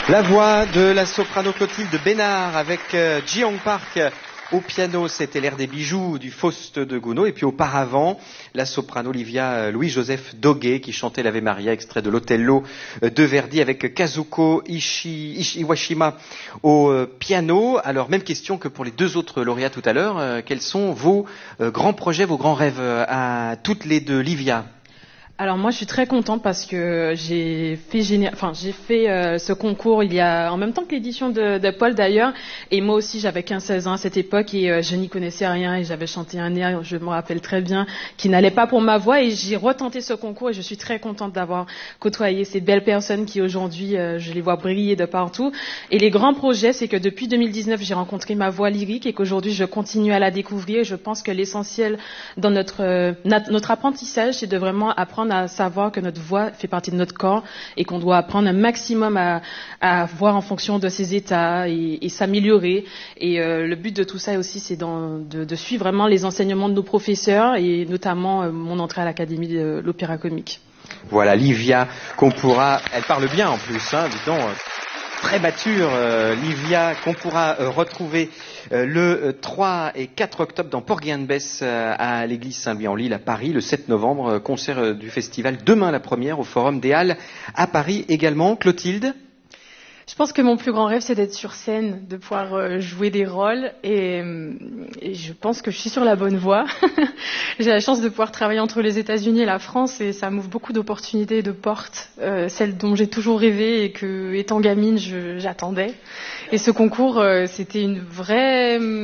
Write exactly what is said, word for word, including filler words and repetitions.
La voix de la soprano Clotilde Bénard avec euh, Ji-Hong Park au piano, c'était l'air des bijoux du Faust de Gounod. Et puis auparavant, la soprano Olivia Louis-Joseph Doguet qui chantait l'Ave Maria, extrait de l'Othello de Verdi avec Kazuko Ishi, Ishi, Iwashima au euh, piano. Alors même question que pour les deux autres lauréats tout à l'heure. Euh, quels sont vos euh, grands projets, vos grands rêves euh, à toutes les deux, Livia? Alors moi je suis très contente parce que j'ai fait géné... enfin j'ai fait euh, ce concours il y a en même temps que l'édition de, de Paul d'ailleurs, et moi aussi j'avais quinze seize ans à cette époque et euh, je n'y connaissais rien et j'avais chanté un air, je me rappelle très bien, qui n'allait pas pour ma voix, et j'ai retenté ce concours et je suis très contente d'avoir côtoyé ces belles personnes qui aujourd'hui euh, je les vois briller de partout. Et les grands projets, c'est que depuis deux mille dix-neuf j'ai rencontré ma voix lyrique et qu'aujourd'hui je continue à la découvrir. Je pense que l'essentiel dans notre euh, notre apprentissage, c'est de vraiment apprendre à savoir que notre voix fait partie de notre corps et qu'on doit apprendre un maximum à, à voir en fonction de ses états et, et s'améliorer. Et euh, le but de tout ça aussi, c'est dans, de, de suivre vraiment les enseignements de nos professeurs et notamment euh, mon entrée à l'Académie de l'Opéra Comique. Voilà, Livia, qu'on pourra... Elle parle bien en plus, hein, dis donc. Très mature, euh, Livia, qu'on pourra euh, retrouver euh, le euh, trois et quatre octobre dans Port-Guéhan-de-Besse euh, à l'église Saint-Louis-en-l'Île à Paris, le sept novembre, euh, concert euh, du festival Demain la première au Forum des Halles à Paris également. Clotilde? Je pense que mon plus grand rêve, c'est d'être sur scène, de pouvoir euh, jouer des rôles, et, et je pense que je suis sur la bonne voie. J'ai la chance de pouvoir travailler entre les États-Unis et la France, et ça m'ouvre beaucoup d'opportunités et de portes, euh, celles dont j'ai toujours rêvé et que, étant gamine, je, j'attendais. Et ce concours, euh, c'était une vraie